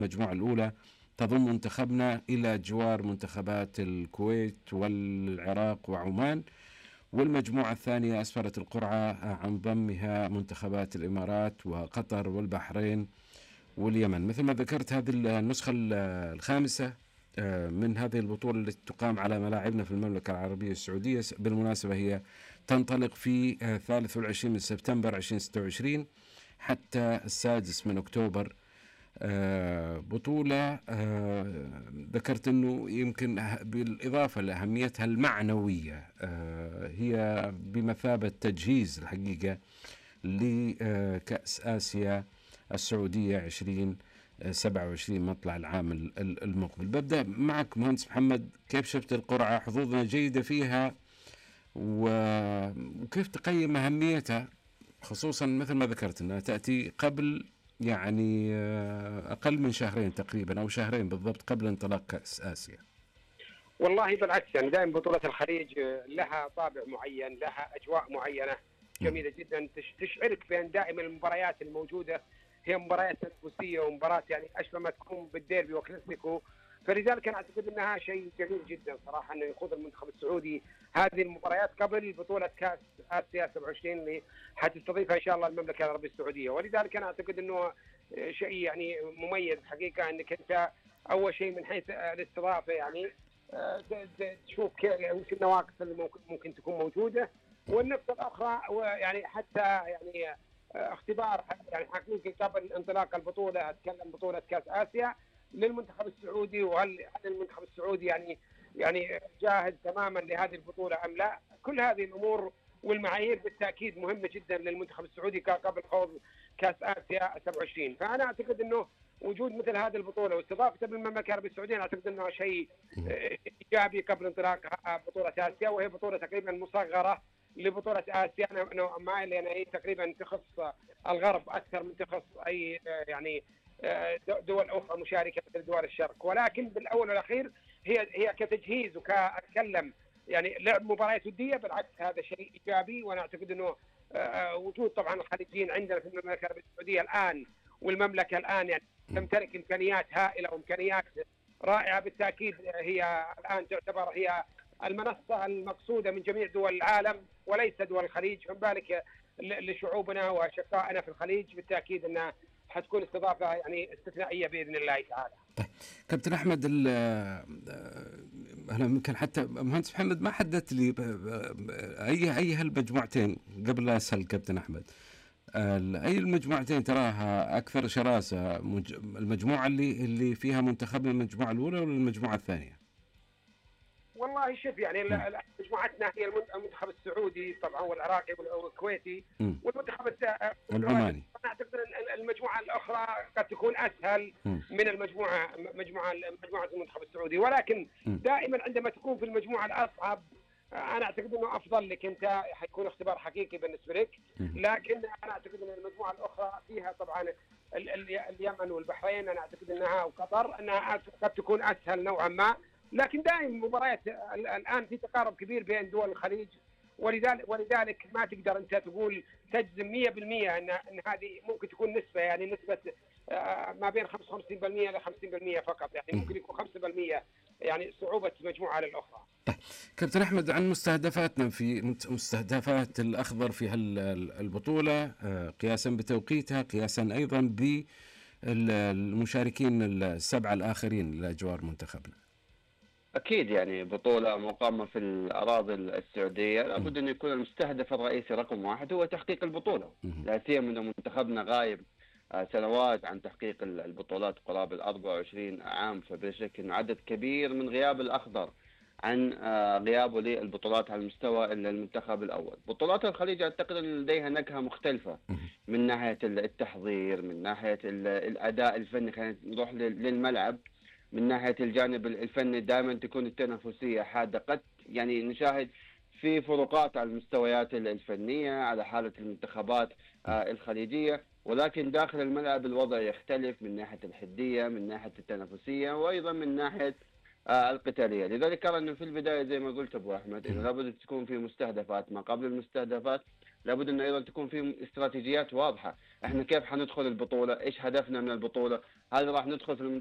المجموعة الأولى تضم منتخبنا إلى جوار منتخبات الكويت والعراق وعمان، والمجموعة الثانية أسفرت القرعة عن ضمها منتخبات الإمارات وقطر والبحرين واليمن. مثل ما ذكرت، هذه النسخة الخامسة من هذه البطولة التي تقام على ملاعبنا في المملكة العربية السعودية. بالمناسبة هي تنطلق في 23 من سبتمبر 2026 حتى 6 من أكتوبر. بطولة ذكرت أنه يمكن بالإضافة لأهميتها المعنوية هي بمثابة تجهيز الحقيقة لكأس آسيا السعودية 2027 مطلع العام المقبل. ببدأ معك مهندس محمد، كيف شفت القرعة؟ حظوظنا جيدة فيها وكيف تقيم أهميتها، خصوصا مثل ما ذكرت أنها تأتي قبل يعني أقل من شهرين تقريبا أو شهرين بالضبط قبل انطلاق كأس آسيا. والله بالعكس، يعني دائما بطولة الخليج لها طابع معين، لها أجواء معينة جميلة جدا تشعرك بأن دائما المباريات الموجودة هي مباريات تنافسية ومباراة يعني أشبه ما تكون بالديربي وكلاسيكو. فلذلك أنا أعتقد أنها شيء جميل جدا صراحة أنه يخوض المنتخب السعودي هذه المباريات قبل بطولة كأس آسيا 27 اللي حتستضيفها إن شاء الله المملكة العربية السعودية. ولذلك أنا أعتقد أنه شيء يعني مميز حقيقة، أنك أنت أول شيء من حيث الاستضافة يعني تشوف وش النواقص اللي ممكن تكون موجودة، والنقطة الأخرى يعني حتى يعني اختبار يعني حقيقي قبل انطلاق البطولة، أتكلم بطولة كأس آسيا للمنتخب السعودي، وهل المنتخب السعودي يعني جاهز تماما لهذه البطولة أم لا. كل هذه الأمور والمعايير بالتأكيد مهمة جدا للمنتخب السعودي قبل خوض كأس آسيا 27. فأنا أعتقد أنه وجود مثل هذه البطولة واستضافته بالمملكة العربية السعودية أعتقد أنه شيء إيجابي قبل انطلاق بطولة آسيا، وهي بطولة تقريبا مصغرة لبطولة آسيا نوعا ما، لأن هي تقريبا تخص الغرب أكثر من تخص أي يعني دول أخرى مشاركة مثل دول الشرق. ولكن بالأول والأخير هي كتجهيز وكأتكلم يعني لعب مباريات ودية، بالعكس هذا شيء إيجابي. وأنا أعتقد أنه وجود طبعا الخليجيين عندنا في المملكة العربية السعودية الآن، والمملكة الآن يعني تمتلك إمكانيات هائلة وإمكانيات رائعة بالتأكيد. هي الآن تعتبر هي المنصة المقصودة من جميع دول العالم وليس دول الخليج، فما بالك لشعوبنا وأشقائنا في الخليج. بالتأكيد أنها حتكون استضافة يعني استثنائية بإذن الله تعالى. طيب كابتن أحمد، أنا يمكن حتى مهندس محمد ما حددت لي أي هالمجموعتين قبل لا أسأل كابتن أحمد، أي المجموعتين تراها أكثر شراسة؟ المجموعة اللي فيها منتخبنا المجموعة الأولى ولا المجموعة الثانية؟ والله شوف يعني مجموعتنا هي المنتخب السعودي طبعا والعراقي والكويتي والمنتخب العماني. انا اعتقد المجموعه الاخرى قد تكون اسهل من مجموعه المنتخب السعودي، ولكن دائما عندما تكون في المجموعه الاصعب انا اعتقد انه افضل لك انت، حيكون اختبار حقيقي بالنسبه لك. لكن انا اعتقد ان المجموعه الاخرى فيها طبعا اليمن والبحرين، انا اعتقد انها وقطر انها قد تكون اسهل نوعا ما. لكن دائما مباريات الان في تقارب كبير بين دول الخليج، ولذلك ما تقدر انت تقول تجزم 100% ان هذه ممكن تكون نسبه، يعني نسبه ما بين 55% ل 50% فقط، يعني ممكن يكون 5% يعني صعوبه مجموعه على الاخرى. طيب كابتن احمد، عن مستهدفاتنا في مستهدفات الاخضر في هالبطوله قياسا بتوقيتها، قياسا ايضا بالمشاركين السبعه الاخرين لاجوار منتخبنا. أكيد يعني بطولة مقامة في الأراضي السعودية لابد أن يكون المستهدف الرئيسي رقم واحد هو تحقيق البطولة، لا سيما أن منتخبنا غايب سنوات عن تحقيق البطولات قرابة 24 عام، فبلا شك أن عدد كبير من غياب الأخضر عن غيابه للبطولات على المستوى المنتخب الأول. بطولات الخليج أعتقد أن لديها نكهة مختلفة من ناحية التحضير، من ناحية الأداء الفني، خلينا نروح للملعب. من ناحية الجانب الفني دائما تكون التنافسية حادة، قد يعني نشاهد في فروقات على المستويات الفنية على حالة المنتخبات الخليجية، ولكن داخل الملعب الوضع يختلف من ناحية الحدية، من ناحية التنافسية، وأيضا من ناحية القتالية. لذلك أرى أنه في البداية زي ما قلت أبو أحمد إنه لابد تكون في مستهدفات ما قبل المستهدفات، لابد انه ايضا تكون في استراتيجيات واضحه، احنا كيف حندخل البطوله، ايش هدفنا من البطوله، هل راح ندخل في